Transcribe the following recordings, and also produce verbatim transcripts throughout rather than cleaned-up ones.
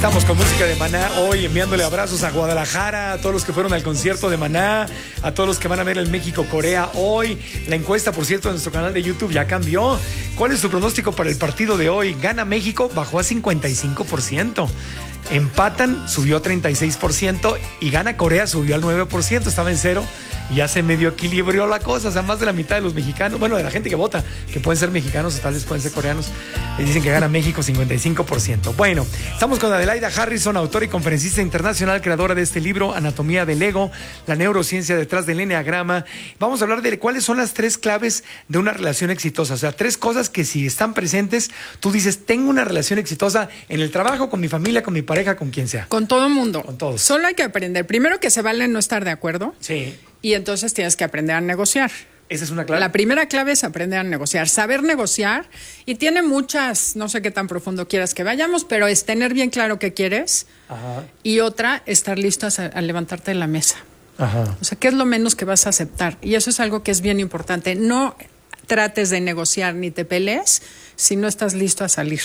Estamos con música de Maná hoy, enviándole abrazos a Guadalajara, a todos los que fueron al concierto de Maná, a todos los que van a ver el México-Corea hoy. La encuesta, por cierto, de nuestro canal de YouTube ya cambió. ¿Cuál es tu pronóstico para el partido de hoy? Gana México, bajó a cincuenta y cinco por ciento. Empatan, subió a treinta y seis por ciento. Y gana Corea, subió al nueve por ciento. Estaba en cero y ya se medio equilibrió la cosa. O sea, más de la mitad de los mexicanos, bueno, de la gente que vota, que pueden ser mexicanos o tal vez pueden ser coreanos, le dicen que gana México cincuenta y cinco por ciento. Bueno, estamos con Adelaida Harrison, autora y conferencista internacional, creadora de este libro, Anatomía del Ego, la neurociencia detrás del eneagrama. Vamos a hablar de cuáles son las tres claves de una relación exitosa. O sea, tres cosas que si están presentes, tú dices, tengo una relación exitosa en el trabajo, con mi familia, con mi pareja, con quien sea. Con todo mundo. Con todos. Solo hay que aprender. Primero que se vale no estar de acuerdo. Sí. Y entonces tienes que aprender a negociar. ¿Esa es una clave? La primera clave es aprender a negociar, saber negociar, y tiene muchas, no sé qué tan profundo quieras que vayamos, pero es tener bien claro qué quieres. Ajá. Y otra, estar listo a, a levantarte de la mesa. Ajá. O sea, ¿qué es lo menos que vas a aceptar? Y eso es algo que es bien importante. No trates de negociar ni te pelees si no estás listo a salir.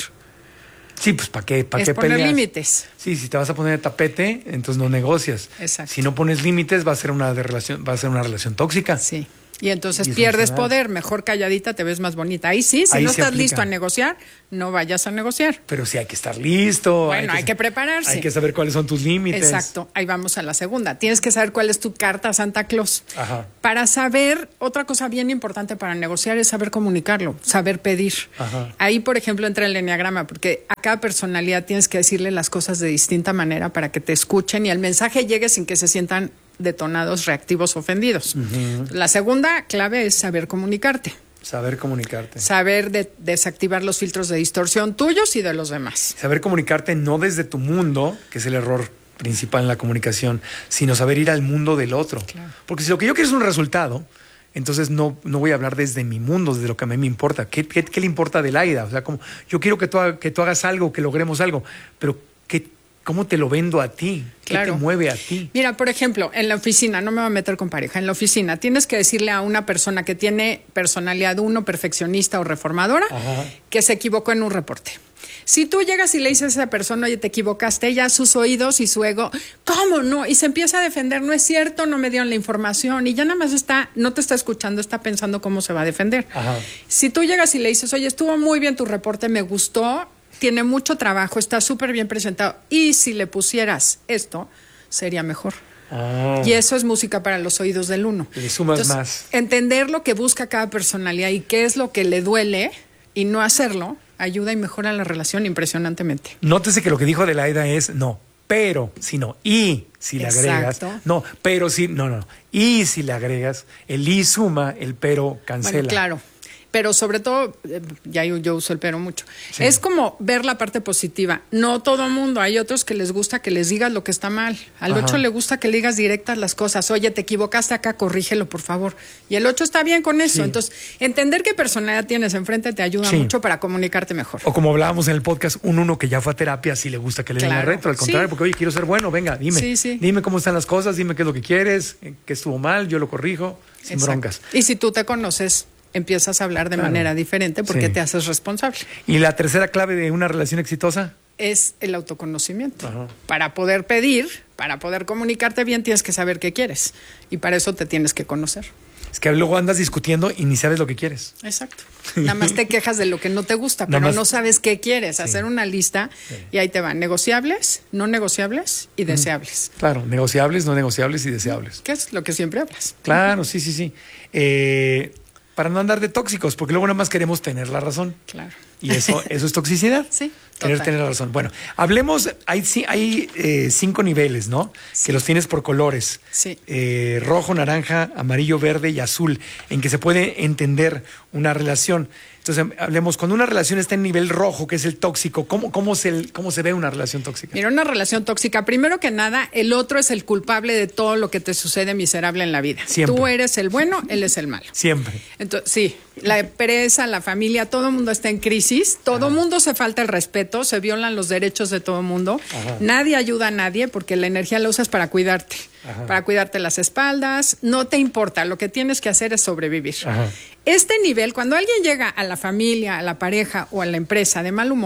Sí, pues ¿para qué, para es qué poner peleas? límites. Sí, si te vas a poner de tapete, entonces no negocias. Exacto. Si no pones límites, va a ser una de relación, va a ser una relación tóxica. Sí. Y entonces y pierdes funcional. poder, mejor calladita te ves más bonita. Ahí sí, si Ahí no se estás aplica. listo a negociar, no vayas a negociar. Pero sí hay que estar listo. Bueno, hay hay que, que prepararse. Hay que saber cuáles son tus límites. Exacto, ahí vamos a la segunda. Tienes que saber cuál es tu carta a Santa Claus. Ajá. Para saber, otra cosa bien importante para negociar es saber comunicarlo, saber pedir. Ajá. Ahí, por ejemplo, entra el eneagrama, porque a cada personalidad tienes que decirle las cosas de distinta manera para que te escuchen y el mensaje llegue sin que se sientan detonados, reactivos, ofendidos. Uh-huh. La segunda clave es saber comunicarte. Saber comunicarte. Saber de, desactivar los filtros de distorsión tuyos y de los demás. Saber comunicarte no desde tu mundo, que es el error principal en la comunicación, sino saber ir al mundo del otro. Claro. Porque si lo que yo quiero es un resultado, entonces no, no voy a hablar desde mi mundo, desde lo que a mí me importa. ¿Qué, qué, qué le importa a Adelaida? O sea, como yo quiero que tú, que tú hagas algo, que logremos algo, pero ¿qué ¿cómo te lo vendo a ti? ¿Qué claro. te mueve a ti? Mira, por ejemplo, en la oficina, no me voy a meter con pareja, en la oficina tienes que decirle a una persona que tiene personalidad uno, perfeccionista o reformadora, Ajá. que se equivocó en un reporte. Si tú llegas y le dices a esa persona, oye, te equivocaste, ella sus oídos y su ego, ¿cómo no? Y se empieza a defender, no es cierto, no me dieron la información, y ya nada más está, no te está escuchando, está pensando cómo se va a defender. Ajá. Si tú llegas y le dices, oye, estuvo muy bien tu reporte, me gustó, tiene mucho trabajo, está súper bien presentado. Y si le pusieras esto, sería mejor. Ah. Y eso es música para los oídos del uno. Le sumas Entonces, más. Entender lo que busca cada personalidad y qué es lo que le duele y no hacerlo, ayuda y mejora la relación impresionantemente. Nótese que lo que dijo Adelaida es no, pero, si no, y si le agregas. Exacto. No, pero si, no, no, no. Y si le agregas, el y suma, el pero cancela. Bueno, claro. Pero sobre todo, ya yo, yo uso el pero mucho, sí. es como ver la parte positiva. No todo mundo, hay otros que les gusta que les digas lo que está mal. Al Ajá. ocho le gusta que le digas directas las cosas. Oye, te equivocaste acá, corrígelo, por favor. Y el ocho está bien con eso. Sí. Entonces, entender qué personalidad tienes enfrente te ayuda sí. mucho para comunicarte mejor. O como hablábamos en el podcast, un uno que ya fue a terapia, sí le gusta que le claro. den la retro. Al contrario, sí. porque, oye, quiero ser bueno, venga, dime. Sí, sí. Dime cómo están las cosas, dime qué es lo que quieres, qué estuvo mal, yo lo corrijo, sin Exacto. broncas. Y si tú te conoces, empiezas a hablar de claro. manera diferente porque sí. te haces responsable. ¿Y la tercera clave de una relación exitosa? Es el autoconocimiento. Ajá. Para poder pedir, para poder comunicarte bien, tienes que saber qué quieres. Y para eso te tienes que conocer. Es que luego andas discutiendo y ni sabes lo que quieres. Exacto. Nada más te quejas de lo que no te gusta, pero más... no sabes qué quieres. Sí. Hacer una lista sí. y ahí te van negociables, no negociables y deseables. Claro, negociables, no negociables y deseables. ¿Qué es lo que siempre hablas? Claro, sí, sí, sí. Eh... Para no andar de tóxicos, porque luego nada más queremos tener la razón. Claro. Y eso, eso es toxicidad. Sí. Querer total. tener la razón. Bueno, hablemos, hay, hay eh, cinco niveles, ¿no? Sí. Que los tienes por colores. Sí. Eh, rojo, naranja, amarillo, verde y azul, en que se puede entender una relación. Entonces, hablemos, cuando una relación está en nivel rojo, que es el tóxico, ¿cómo, cómo, se, cómo se ve una relación tóxica? Mira, una relación tóxica, primero que nada, el otro es el culpable de todo lo que te sucede miserable en la vida. Siempre. Tú eres el bueno, él es el malo. Siempre. Entonces, sí, la empresa, la familia, todo el mundo está en crisis, todo el mundo se falta el respeto, se violan los derechos de todo el mundo, Ajá. nadie ayuda a nadie porque la energía la usas para cuidarte. Ajá. Para cuidarte las espaldas, no te importa, lo que tienes que hacer es sobrevivir. Ajá. Este nivel, cuando alguien llega a la familia, a la pareja o a la empresa de mal humor,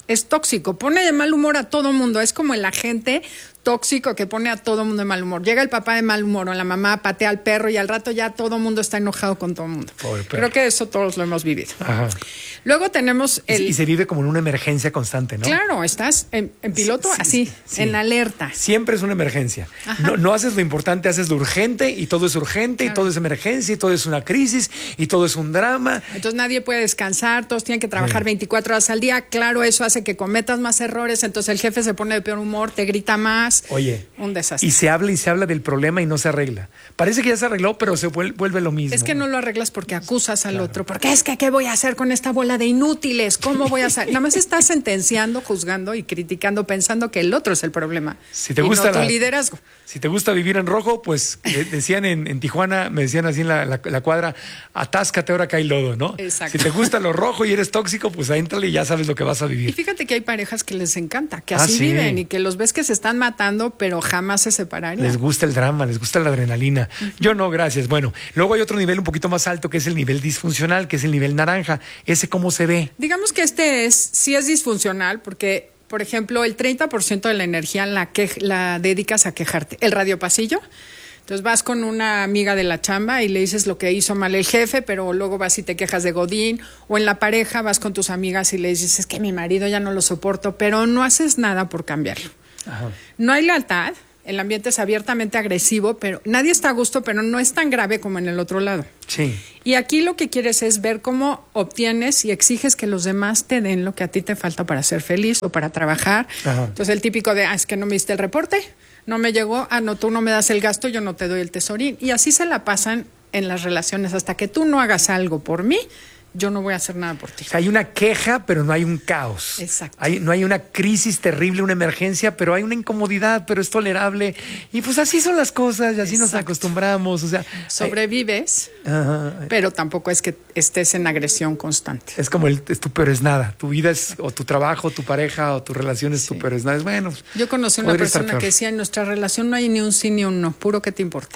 es tóxico, pone de mal humor a todo mundo, es como el agente tóxico que pone a todo mundo de mal humor. Llega el papá de mal humor o la mamá patea al perro y al rato ya todo mundo está enojado con todo el mundo. Creo que eso todos lo hemos vivido. Ajá. Luego tenemos el... Y se vive como en una emergencia constante, ¿no? Claro, estás en, en piloto sí, así, sí. en alerta. Siempre es una emergencia. No, no haces lo importante, haces lo urgente y todo es urgente, claro. y todo es emergencia y todo es una crisis y todo es un drama. Entonces nadie puede descansar, todos tienen que trabajar sí. veinticuatro horas al día. Claro, eso hace que cometas más errores, entonces el jefe se pone de peor humor, te grita más. Oye, un desastre. Y se habla y se habla del problema y no se arregla. Parece que ya se arregló, pero se vuelve, vuelve lo mismo. Es que no lo arreglas porque acusas al claro. otro. Porque es que, ¿qué voy a hacer con esta bola de inútiles? ¿Cómo voy a hacer? Nada más estás sentenciando, juzgando y criticando, pensando que el otro es el problema. Si te gusta y no la, tu liderazgo. Si te gusta vivir en rojo, pues decían en, en Tijuana, me decían así en la, la, la cuadra, atáscate ahora que hay lodo, ¿no? Exacto. Si te gusta lo rojo y eres tóxico, pues éntrale y ya sabes lo que vas a vivir. Y fíjate que hay parejas que les encanta, que así ah, sí. viven y que los ves que se están matando, pero jamás se separarían. Les gusta el drama, les gusta la adrenalina. Uh-huh. Yo no, gracias. Bueno, luego hay otro nivel un poquito más alto que es el nivel disfuncional, que es el nivel naranja. ¿Ese cómo se ve? Digamos que este es, sí es disfuncional porque, por ejemplo, el treinta por ciento de la energía la, que, la dedicas a quejarte. El radiopasillo. Entonces vas con una amiga de la chamba y le dices lo que hizo mal el jefe, pero luego vas y te quejas de Godín, o en la pareja vas con tus amigas y le dices, es que mi marido ya no lo soporto, pero no haces nada por cambiarlo. Ajá. No hay lealtad, el ambiente es abiertamente agresivo, pero nadie está a gusto, pero no es tan grave como en el otro lado. Sí. Y aquí lo que quieres es ver cómo obtienes y exiges que los demás te den lo que a ti te falta para ser feliz o para trabajar. Ajá. Entonces el típico de, ah, es que no me diste el reporte, no me llegó, ah, no, tú no me das el gasto, yo no te doy el tesorín. Y así se la pasan en las relaciones, hasta que tú no hagas algo por mí, yo no voy a hacer nada por ti. O sea, hay una queja, pero no hay un caos. Exacto. Hay, no hay una crisis terrible, una emergencia, pero hay una incomodidad, pero es tolerable. Y pues así son las cosas y así Exacto. nos acostumbramos. O sea, sobrevives, hay... pero tampoco es que estés en agresión constante. Es como el es tu peor es nada. Tu vida es, o tu trabajo, tu pareja, o tu relación es sí. tu peor es nada. Es bueno. Yo conocí una persona que decía, en nuestra relación no hay ni un sí ni un no, puro que te importa.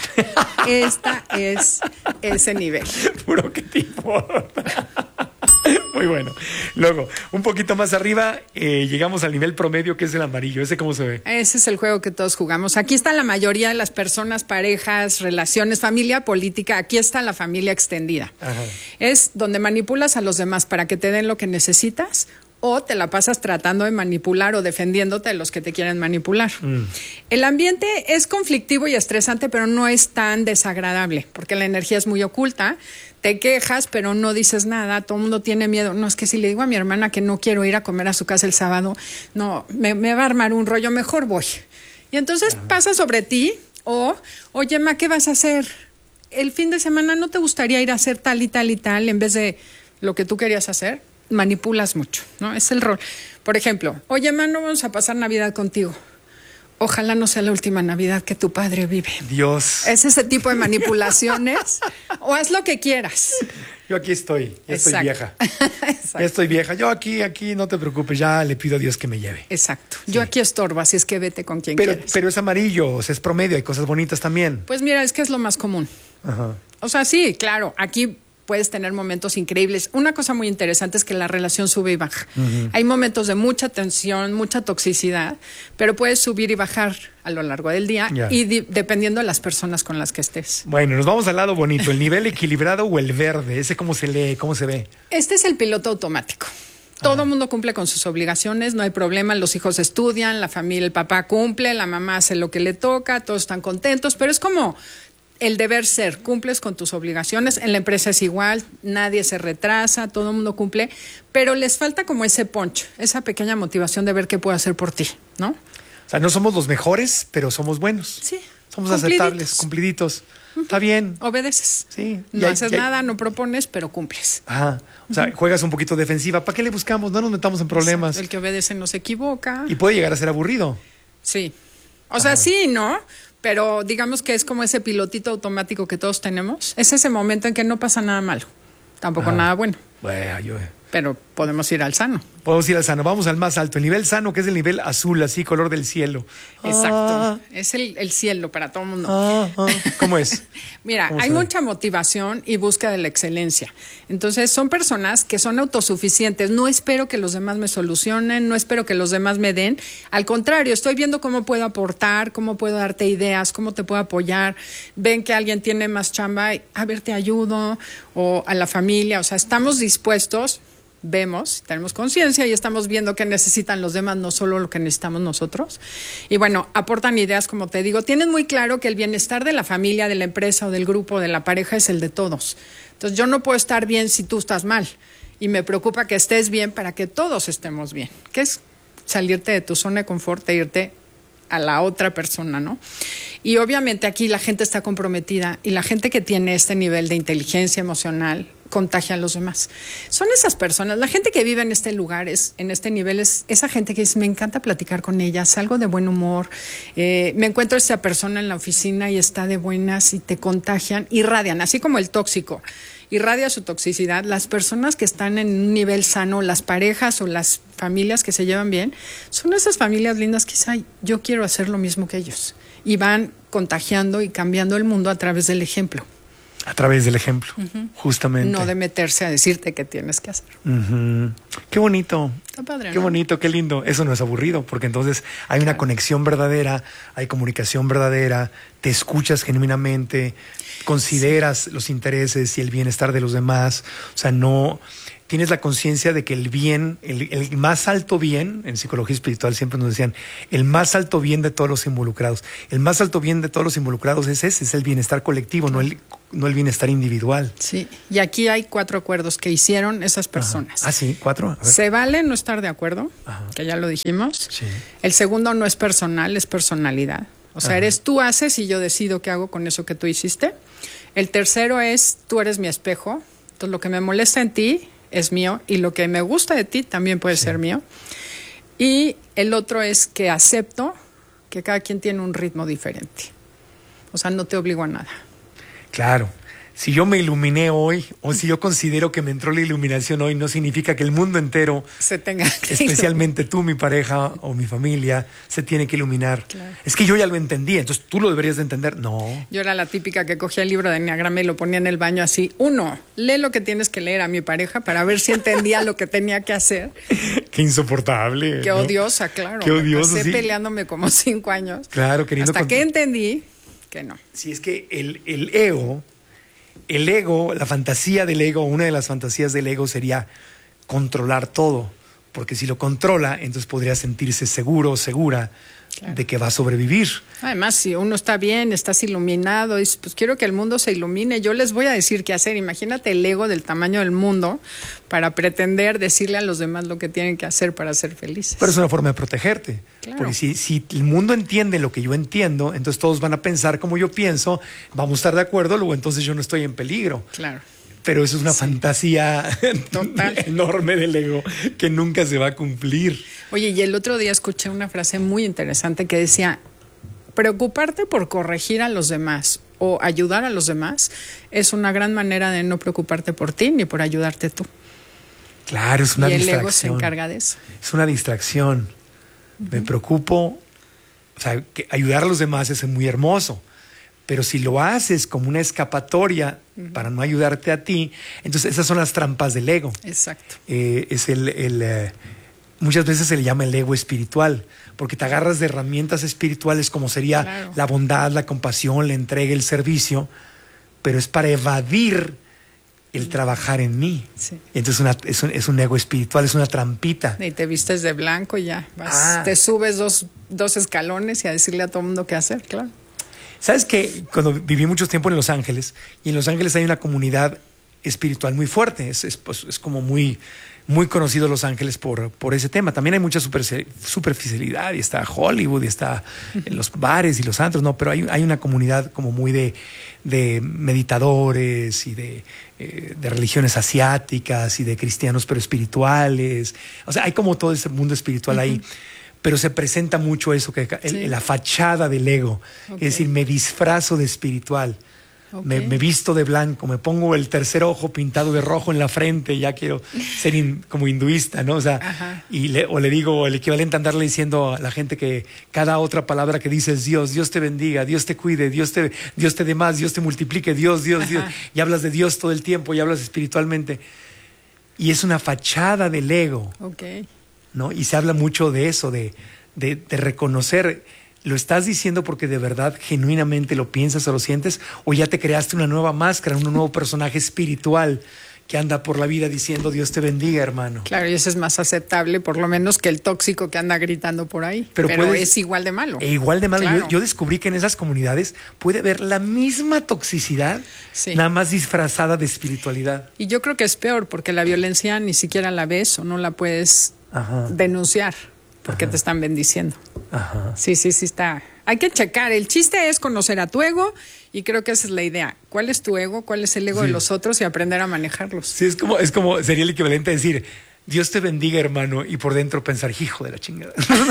Esta es ese nivel. Puro que te importa. Muy bueno. Luego, un poquito más arriba, eh, llegamos al nivel promedio, que es el amarillo. ¿Ese cómo se ve? Ese es el juego que todos jugamos. Aquí está la mayoría de las personas, parejas, relaciones, familia, política. Aquí está la familia extendida. Ajá. Es donde manipulas a los demás para que te den lo que necesitas, o te la pasas tratando de manipular o defendiéndote de los que te quieren manipular. Mm. El ambiente es conflictivo y estresante, pero no es tan desagradable, porque la energía es muy oculta. Te quejas, pero no dices nada. Todo el mundo tiene miedo. No, es que si le digo a mi hermana que no quiero ir a comer a su casa el sábado, no, me, me va a armar un rollo, mejor voy. Y entonces uh-huh. pasa sobre ti, o, oye, ma, ¿qué vas a hacer? El fin de semana no te gustaría ir a hacer tal y tal y tal en vez de lo que tú querías hacer. Manipulas mucho, ¿no? Es el rol. Por ejemplo, oye, ma, no vamos a pasar Navidad contigo. Ojalá no sea la última Navidad que tu padre vive. Dios. Es ese tipo de manipulaciones. O haz lo que quieras. Yo aquí estoy, ya Exacto. estoy vieja. Ya estoy vieja. Yo aquí, aquí, no te preocupes, ya le pido a Dios que me lleve. Exacto. Sí. Yo aquí estorbo, así es que vete con quien pero, quieras. Pero es amarillo, o sea, es promedio, hay cosas bonitas también. Pues mira, es que es lo más común. Ajá. O sea, sí, claro, aquí puedes tener momentos increíbles. Una cosa muy interesante es que la relación sube y baja. Uh-huh. Hay momentos de mucha tensión, mucha toxicidad, pero puedes subir y bajar a lo largo del día yeah. y di- dependiendo de las personas con las que estés. Bueno, nos vamos al lado bonito, el nivel equilibrado o el verde. ¿Ese cómo se lee, cómo se ve? Este es el piloto automático. Todo el mundo cumple con sus obligaciones, no hay problema, los hijos estudian, la familia, el papá cumple, la mamá hace lo que le toca, todos están contentos, pero es como el deber ser, cumples con tus obligaciones, en la empresa es igual, nadie se retrasa, todo el mundo cumple, pero les falta como ese punch, esa pequeña motivación de ver qué puedo hacer por ti, ¿no? O sea, no somos los mejores, pero somos buenos. Sí. Somos aceptables, cumpliditos. Uh-huh. Está bien. Obedeces. Sí. No hay, haces hay... nada, no propones, pero cumples. Ajá. O sea, uh-huh. juegas un poquito defensiva. ¿Para qué le buscamos? No nos metamos en problemas. Exacto. El que obedece no se equivoca. Y puede llegar a ser aburrido. Sí. O Ajá. sea, sí, ¿no? Pero digamos que es como ese pilotito automático que todos tenemos. Es ese momento en que no pasa nada malo. Tampoco Ajá. nada bueno. Bueno, yo... Pero podemos ir al sano. Podemos ir al sano. Vamos al más alto, el nivel sano, que es el nivel azul, así, color del cielo. Exacto. Ah. Es el, el cielo para todo el mundo. Ah, ah. ¿Cómo es? Mira, ¿Cómo hay se ve? mucha motivación y búsqueda de la excelencia. Entonces, son personas que son autosuficientes. No espero que los demás me solucionen, no espero que los demás me den. Al contrario, estoy viendo cómo puedo aportar, cómo puedo darte ideas, cómo te puedo apoyar. Ven que alguien tiene más chamba, y, a ver, te ayudo, o a la familia. O sea, estamos dispuestos, vemos, tenemos conciencia y estamos viendo qué necesitan los demás, no solo lo que necesitamos nosotros. Y bueno, aportan ideas, como te digo. Tienen muy claro que el bienestar de la familia, de la empresa o del grupo, de la pareja, es el de todos. Entonces, yo no puedo estar bien si tú estás mal. Y me preocupa que estés bien para que todos estemos bien. Que es salirte de tu zona de confort e irte a la otra persona, ¿no? Y obviamente aquí la gente está comprometida y la gente que tiene este nivel de inteligencia emocional contagia a los demás. Son esas personas, la gente que vive en este lugar, es, en este nivel, es esa gente que dice, me encanta platicar con ella, salgo de buen humor, eh, me encuentro a esta persona en la oficina y está de buenas y te contagian, irradian, así como el tóxico irradia su toxicidad. Las personas que están en un nivel sano, las parejas o las familias que se llevan bien, son esas familias lindas que dicen, ay, yo quiero hacer lo mismo que ellos. Y van contagiando y cambiando el mundo a través del ejemplo. A través del ejemplo, uh-huh. Justamente. No de meterse a decirte qué tienes que hacer. Uh-huh. Qué bonito. Está padre, Qué ¿no? bonito, qué lindo. Eso no es aburrido, porque entonces hay una claro. conexión verdadera, hay comunicación verdadera, te escuchas genuinamente, consideras sí. los intereses y el bienestar de los demás. O sea, no... Tienes la conciencia de que el bien, el, el más alto bien, en psicología espiritual siempre nos decían, el más alto bien de todos los involucrados, el más alto bien de todos los involucrados es ese, es el bienestar colectivo, no el, no el bienestar individual. Sí, y aquí hay cuatro acuerdos que hicieron esas personas. Ajá. Ah, sí, cuatro. Se vale no estar de acuerdo, Ajá. que ya lo dijimos. Sí. El segundo no es personal, es personalidad. O sea, Ajá. eres tú haces y yo decido qué hago con eso que tú hiciste. El tercero es, tú eres mi espejo, entonces lo que me molesta en ti es mío y lo que me gusta de ti también puede sí. ser mío. Y el otro es que acepto que cada quien tiene un ritmo diferente. O sea, no te obligo a nada. Claro. Si yo me iluminé hoy o si yo considero que me entró la iluminación hoy, no significa que el mundo entero, se tenga que especialmente tú, mi pareja o mi familia, se tiene que iluminar. Claro. Es que yo ya lo entendí, entonces tú lo deberías de entender. No. Yo era la típica que cogía el libro de Enneagrama y lo ponía en el baño así. Uno, lee lo que tienes que leer a mi pareja para ver si entendía lo que tenía que hacer. Qué insoportable. Qué ¿no? odiosa, claro. Qué odioso, me pasé sí. peleándome como cinco años. Claro, queriendo... Hasta con... que entendí que no. Sí, es que el, el ego... El ego, la fantasía del ego, una de las fantasías del ego sería controlar todo, porque si lo controla, entonces podría sentirse seguro o segura claro. de que va a sobrevivir. Además, si uno está bien, estás iluminado, y pues quiero que el mundo se ilumine, yo les voy a decir qué hacer. Imagínate el ego del tamaño del mundo para pretender decirle a los demás lo que tienen que hacer para ser felices. Pero es una forma de protegerte. Claro. Porque si, si el mundo entiende lo que yo entiendo, entonces todos van a pensar como yo pienso, vamos a estar de acuerdo, luego entonces yo no estoy en peligro. Claro. Pero eso es una sí. fantasía total enorme del ego que nunca se va a cumplir. Oye, y el otro día escuché una frase muy interesante que decía, preocuparte por corregir a los demás o ayudar a los demás es una gran manera de no preocuparte por ti ni por ayudarte tú. Claro, es una y distracción. el ego se encarga de eso. Es una distracción. Uh-huh. Me preocupo, o sea, que ayudar a los demás es muy hermoso, pero si lo haces como una escapatoria uh-huh. para no ayudarte a ti, entonces esas son las trampas del ego. Exacto. Eh, es el, el eh, muchas veces se le llama el ego espiritual, porque te agarras de herramientas espirituales como sería claro. la bondad, la compasión, la entrega, el servicio, pero es para evadir el trabajar en mí. Sí. Entonces una, es, un, es un ego espiritual, es una trampita. Y te vistes de blanco y ya. Vas, ah. Te subes dos, dos escalones y a decirle a todo el mundo qué hacer, claro. ¿Sabes qué? Cuando viví mucho tiempo en Los Ángeles, y en Los Ángeles hay una comunidad espiritual muy fuerte, es, es, pues, es como muy, muy conocido Los Ángeles por, por ese tema. También hay mucha super, superficialidad, y está Hollywood, y está en los bares y los antros, no, pero hay, hay una comunidad como muy de, de meditadores y de, eh, de religiones asiáticas y de cristianos pero espirituales. O sea, hay como todo ese mundo espiritual uh-huh. ahí. Pero se presenta mucho eso, que el, sí. la fachada del ego. Okay. Es decir, me disfrazo de espiritual. Okay. Me, me visto de blanco, me pongo el tercer ojo pintado de rojo en la frente, ya quiero ser in, como hinduista, ¿no? O sea, y le, o le digo el equivalente a andarle diciendo a la gente que cada otra palabra que dice es Dios, Dios te bendiga, Dios te cuide, Dios te, Dios te dé más, Dios te multiplique, Dios, Dios, Ajá. Dios. Y hablas de Dios todo el tiempo y hablas espiritualmente. Y es una fachada del ego, okay. ¿no? Y se habla mucho de eso, de, de, de reconocer. ¿Lo estás diciendo porque de verdad, genuinamente lo piensas o lo sientes? ¿O ya te creaste una nueva máscara, un nuevo personaje espiritual que anda por la vida diciendo Dios te bendiga, hermano? Claro, y eso es más aceptable, por lo menos, que el tóxico que anda gritando por ahí. Pero, Pero puedes, es igual de malo. E igual de malo. Claro. Yo, yo descubrí que en esas comunidades puede haber la misma toxicidad, sí. nada más disfrazada de espiritualidad. Y yo creo que es peor, porque la violencia ni siquiera la ves o no la puedes Ajá. denunciar. Porque Ajá. te están bendiciendo. Ajá. Sí, sí, sí está. Hay que checar. El chiste es conocer a tu ego y creo que esa es la idea. ¿Cuál es tu ego? ¿Cuál es el ego sí. de los otros? Y aprender a manejarlos. Sí, es como, es como sería el equivalente a decir, Dios te bendiga, hermano, y por dentro pensar, hijo de la chingada.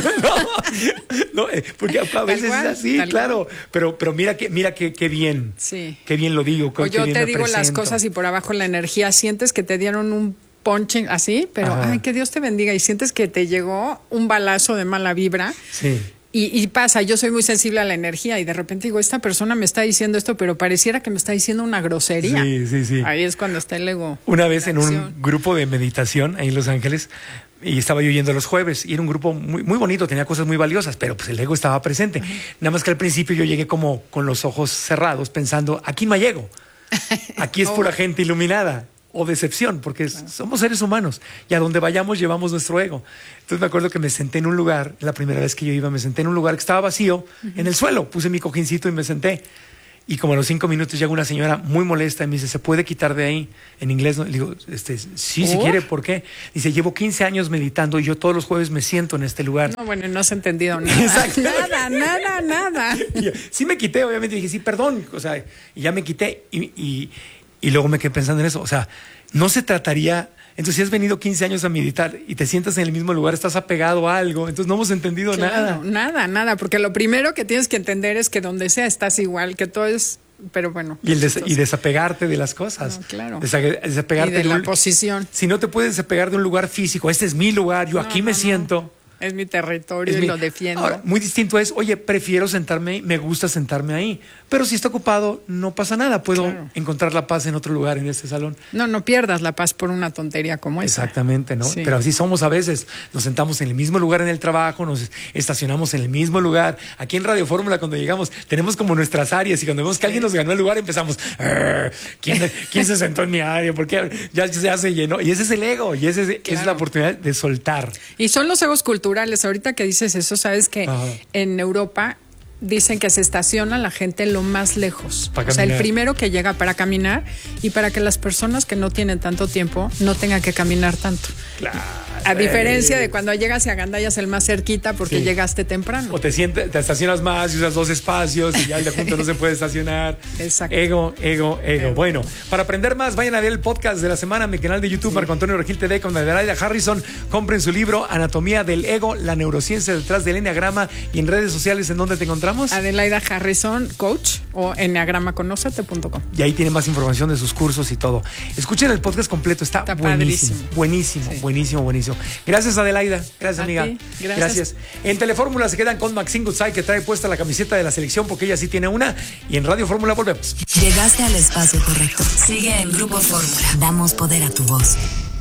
no, no, porque a veces cual, es así, claro. Cual. Pero, pero mira que, mira que, qué bien. Sí. Qué bien lo digo. O yo te digo las cosas y por abajo la energía sientes que te dieron un ponche así, pero Ajá. ay, que Dios te bendiga y sientes que te llegó un balazo de mala vibra. Sí. Y, y pasa, yo soy muy sensible a la energía y de repente digo, esta persona me está diciendo esto, pero pareciera que me está diciendo una grosería. Sí, sí, sí. Ahí es cuando está el ego. Una vez en un grupo de meditación ahí en Los Ángeles, y estaba yo yendo los jueves, y era un grupo muy, muy bonito, tenía cosas muy valiosas, pero pues el ego estaba presente. Ajá. Nada más que al principio yo llegué como con los ojos cerrados, pensando, aquí no hay ego. Aquí es oh. pura gente iluminada. O decepción, porque claro. somos seres humanos y a donde vayamos llevamos nuestro ego. Entonces me acuerdo que me senté en un lugar, la primera vez que yo iba, me senté en un lugar que estaba vacío, uh-huh. en el suelo, puse mi cojincito y me senté. Y como a los cinco minutos llega una señora muy molesta y me dice, ¿se puede quitar de ahí? En inglés, ¿no? Le digo, este, sí, ¿Oh? si quiere, ¿por qué? Dice, llevo quince años meditando y yo todos los jueves me siento en este lugar. No, bueno, no has entendido nada. Exacto. Nada, nada, nada. Y yo, sí me quité, obviamente, dije, sí, perdón. O sea, y ya me quité y... y Y luego me quedé pensando en eso, o sea, no se trataría, entonces si has venido quince años a meditar y te sientas en el mismo lugar, estás apegado a algo, entonces no hemos entendido claro, nada. Nada, nada, porque lo primero que tienes que entender es que donde sea estás igual, que todo es, pero bueno. Y, el des, y desapegarte de las cosas. No, claro. Desa- desapegarte y de, de la un, posición. Si no te puedes desapegar de un lugar físico, este es mi lugar, yo no, aquí no, me no. siento. Es mi territorio es y mi... lo defiendo. Ahora, muy distinto es, oye, prefiero sentarme ahí, me gusta sentarme ahí. Pero si está ocupado, no pasa nada. Puedo claro. encontrar la paz en otro lugar, en este salón. No, no pierdas la paz por una tontería como esa. Exactamente, ¿no? Sí. Pero así somos a veces. Nos sentamos en el mismo lugar en el trabajo, nos estacionamos en el mismo lugar. Aquí en Radio Fórmula, cuando llegamos, tenemos como nuestras áreas y cuando vemos que sí. alguien nos ganó el lugar, empezamos, ¿quién, ¿quién se sentó en mi área? Porque ya, ya se llenó. Y ese es el ego y ese es, claro. es la oportunidad de soltar. Y son los egos culturales. Ahorita que dices eso, sabes que Ajá. en Europa dicen que se estaciona la gente lo más lejos. Para o sea, el primero que llega para caminar y para que las personas que no tienen tanto tiempo no tengan que caminar tanto. Claro. A diferencia de cuando llegas y agandallas el más cerquita porque sí. llegaste temprano. O te sientes, te estacionas más y usas dos espacios y ya el de junto no se puede estacionar. Exacto. Ego, ego, ego. Bueno, para aprender más, vayan a ver el podcast de la semana en mi canal de YouTube, sí. Marco Antonio Regil T V, con Adelaida Harrison. Compren su libro, Anatomía del Ego, la neurociencia detrás del enneagrama. Y en redes sociales, ¿en dónde te encontramos? Adelaida Harrison, coach, o enneagrama conócete punto com. Y ahí tiene más información de sus cursos y todo. Escuchen el podcast completo, está, está buenísimo. Padrísimo. Buenísimo, sí. buenísimo, buenísimo. Gracias, Adelaida. Gracias, a amiga. Ti. Gracias. Gracias. En Telefórmula se quedan con Maxine Goodside, que trae puesta la camiseta de la selección porque ella sí tiene una. Y en Radio Fórmula volvemos. Llegaste al espacio correcto. Sigue en Grupo Fórmula. Damos poder a tu voz.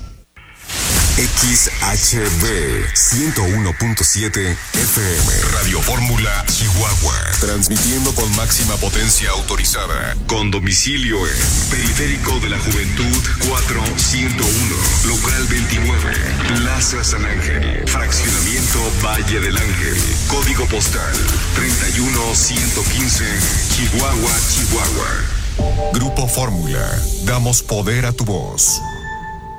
X H B ciento uno punto siete F M Radio Fórmula Chihuahua, transmitiendo con máxima potencia autorizada, con domicilio en Periférico de la Juventud cuatrocientos uno, local veintinueve, Plaza San Ángel, fraccionamiento Valle del Ángel, código postal treinta y uno ciento quince, Chihuahua, Chihuahua. Grupo Fórmula, damos poder a tu voz.